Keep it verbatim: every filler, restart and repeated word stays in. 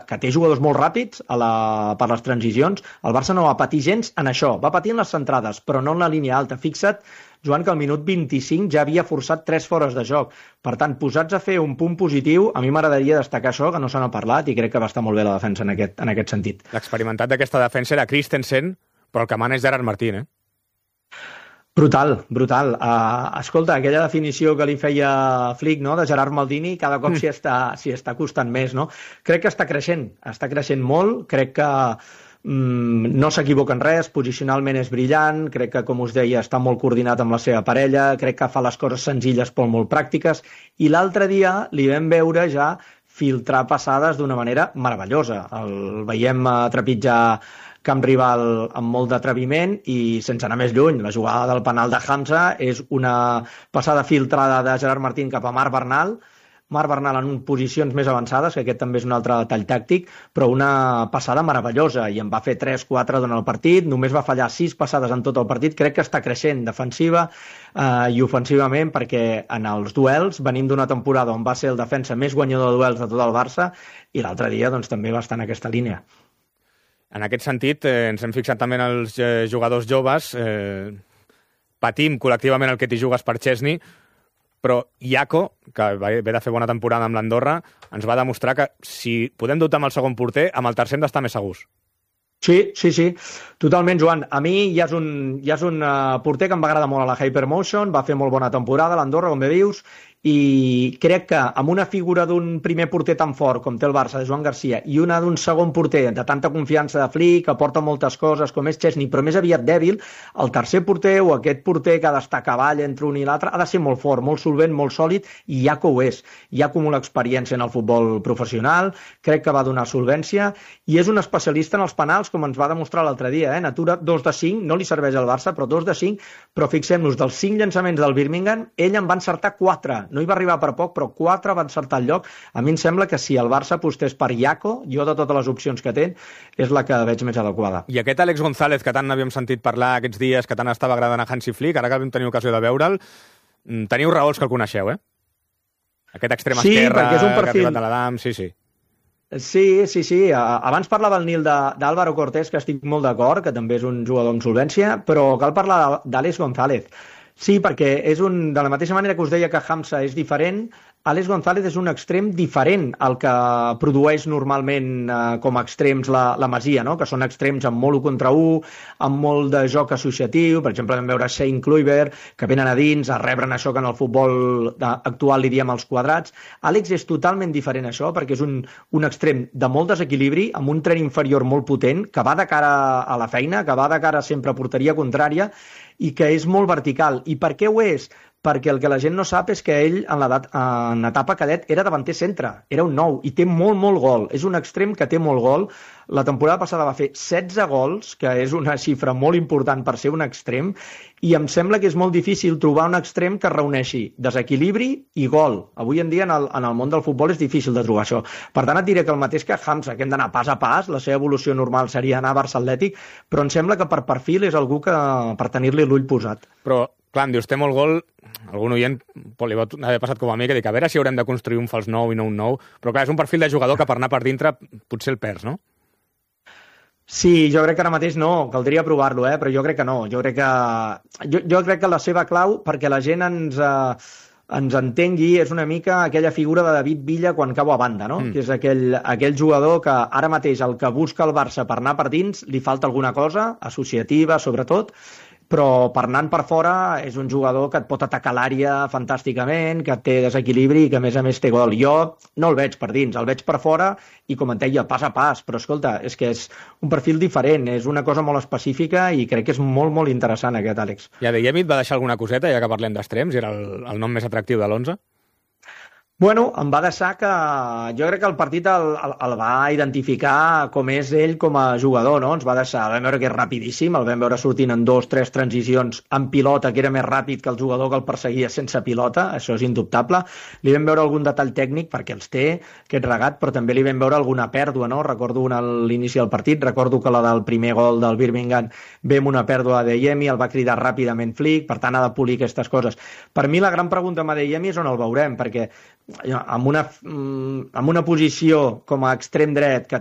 que té jugadors molt ràpids a la, per les transicions, el Barça no va patir gens en això, va patir en les centrades, però no en la línia alta. Fixa't, Joan, que al minut vint-i-cinc ja havia forçat tres fores de joc. Per tant, posats a fer un punt positiu, a mi m'agradaria destacar això, que no se n'ha parlat, i crec que va estar molt bé la defensa en aquest, en aquest sentit. L'experimentat d'aquesta defensa era Christensen, però el que mana és Gerard Martín, eh? Brutal, brutal. Uh, escolta, aquella definició que li feia Flick, no?, de Gerard Maldini, cada cop mm. s'hi està, s'hi està costant més, no? Crec que està creixent, està creixent molt, crec que mm, no s'equivoca en res, posicionalment és brillant, crec que, com us deia, està molt coordinat amb la seva parella, crec que fa les coses senzilles però molt pràctiques, i l'altre dia li vam veure ja filtrar passades d'una manera meravellosa. El veiem uh, trepitjar camp rival amb molt d'atreviment i sense anar més lluny. La jugada del penal de Hamza és una passada filtrada de Gerard Martín cap a Marc Bernal, Marc Bernal en posicions més avançades, que aquest també és un altre detall tàctic, però una passada meravellosa, i en va fer tres quatre durant el partit, només va fallar sis passades en tot el partit. Crec que està creixent defensiva eh, i ofensivament, perquè en els duels venim d'una temporada on va ser el defensa més guanyador de duels de tot el Barça, i l'altre dia doncs, també va estar en aquesta línia. En aquest sentit, eh, ens hem fixat també en els eh, jugadors joves. Eh, patim col·lectivament el que t'hi jugues per Chesney, però Iaco, que ve de fer bona temporada amb l'Andorra, ens va demostrar que si podem dotar amb el segon porter, amb el tercer hem d'estar més segurs. Sí, sí, sí, totalment, Joan. A mi ja és un, ja és un uh, porter que em va agradar molt a la Hypermotion, va fer molt bona temporada a l'Andorra, com bé dius, i crec que amb una figura d'un primer porter tan fort com té el Barça, de Joan Garcia, i una d'un segon porter de tanta confiança de Flick, que aporta moltes coses, com és Chesney, però més aviat dèbil, el tercer porter o aquest porter que ha d'estar a cavall entre un i l'altre ha de ser molt fort, molt solvent, molt sòlid, i Iaco ho és. Iaco amb l'experiència en el futbol professional, crec que va donar solvència, i és un especialista en els penals, com ens va demostrar l'altre dia, eh? Natura dos de cinc, no li serveix al Barça, però dos de cinc, però fixem-nos, dels cinc llançaments del Birmingham, ell en va encertar quatre. No hi va arribar per poc, però quatre va encertar el lloc. A mi em sembla que si el Barça apostés per Iaco, jo de totes les opcions que té, és la que veig més adequada. I aquest Àlex González, que tant n'havíem sentit parlar aquests dies, que tant estava agradant a Hansi Flick, ara que vam tenir ocasió de veure'l, teniu raons que el coneixeu, eh? Aquest extrem sí, esquerre és un perfil... que ha arribat a l'Adam, sí, sí. Sí, sí, sí. Abans parlava el Nil d'Álvaro Cortés, que estic molt d'acord, que també és un jugador amb solvència, però cal parlar d'Àlex González. Sí, perquè és un, de la mateixa manera que us deia que Hamza és diferent, Àlex González és un extrem diferent al que produeix normalment eh, com a extrems la, la Masia, no? Que són extrems amb molt u contra u, amb molt de joc associatiu. Per exemple, vam veure Shane Kluivert, que venen a dins a rebre'n això que en el futbol actual li diem els quadrats. Àlex és totalment diferent a això, perquè és un, un extrem de molt desequilibri, amb un tren inferior molt potent, que va de cara a la feina, que va de cara sempre a porteria contrària, i que és molt vertical. I per què ho és? Perquè el que la gent no sap és que ell en, en etapa cadet era davanter centre, era un nou, i té molt, molt gol. És un extrem que té molt gol. La temporada passada va fer setze gols, que és una xifra molt important per ser un extrem, i em sembla que és molt difícil trobar un extrem que reuneixi desequilibri i gol. Avui en dia en el, en el món del futbol és difícil de trobar això. Per tant, et diré que el mateix que Hamza, que hem d'anar pas a pas, la seva evolució normal seria anar a Barça Atlètic, però em sembla que per perfil és algú que per tenir-li l'ull posat. Però, clar, em dius, té molt gol, algun oient li va haver passat com a mi, que dic, a veure si haurem de construir un fals nou i no un nou, però clar, és un perfil de jugador que per anar per dintre potser el perds, no? Sí, jo crec que ara mateix no, caldria provar-lo, eh? Però jo crec que no. Jo crec que, jo, jo crec que la seva clau, perquè la gent ens, eh, ens entengui, és una mica aquella figura de David Villa quan cau a banda, no? Mm. Que és aquell, aquell jugador que ara mateix el que busca el Barça per anar per dins li falta alguna cosa, associativa sobretot, però per anant per fora és un jugador que et pot atacar l'àrea fantàsticament, que té desequilibri i que a més a més té gol. Jo no el veig per dins, el veig per fora i, com et deia, pas a pas, però escolta, és que és un perfil diferent, és una cosa molt específica i crec que és molt, molt interessant aquest Àlex. I Adeyemi et va deixar alguna coseta, ja que parlem d'extrems, i era el, el nom més atractiu de l'onze? Bueno, em va deixar que... Jo crec que el partit el, el, el va identificar com és ell com a jugador, no? Ens va deixar... El vam veure que és rapidíssim, el vam veure sortint en dos, tres transicions amb pilota, que era més ràpid que el jugador que el perseguia sense pilota, això és indubtable. Li vam veure algun detall tècnic, perquè els té, aquest regat, però també li vam veure alguna pèrdua, no? Recordo una a l'inici del partit, recordo que la del primer gol del Birmingham ve amb una pèrdua d'Adeyemi, el va cridar ràpidament Flick, per tant ha de polir aquestes coses. Per mi la gran pregunta amb Adeyemi és on el veurem, perquè amb una, amb una posició com a extrem dret que